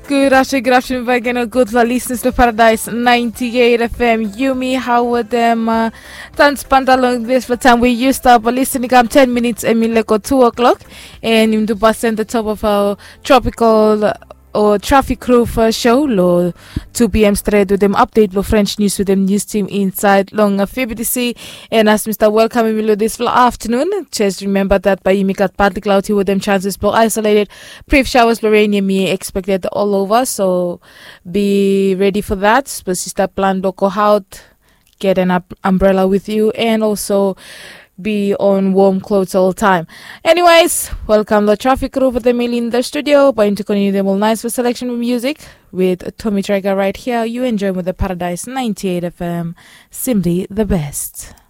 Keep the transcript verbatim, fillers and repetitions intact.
Good afternoon, good afternoon, again, good listeners to Paradise ninety-eight F M. Yumi, how would them uh, spend along this for time we used to but listening come ten minutes and me like two o'clock and in the bus at the top of our tropical or traffic crew for show lo two p.m. straight with them update lo French news with them news team inside long F B C and as Mister welcoming me this afternoon. Just remember that by you got partly cloudy with them chances for isolated brief showers for rain me expected all over, so be ready for that. Sister plan to go out, get an up- umbrella with you and also be on warm clothes all the time. Anyways, welcome the traffic crew for the meal in the studio. Going to continue them all nice for selection of music with Tommy Traeger right here. You enjoy with the Paradise ninety-eight F M, simply the best.